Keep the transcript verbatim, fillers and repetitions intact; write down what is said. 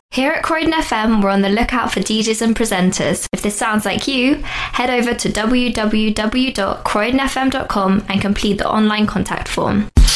Here at Croydon F M, we're on the lookout for D Js and presenters. If this sounds like you, head over to w w w dot croydon f m dot com and complete the online contact form.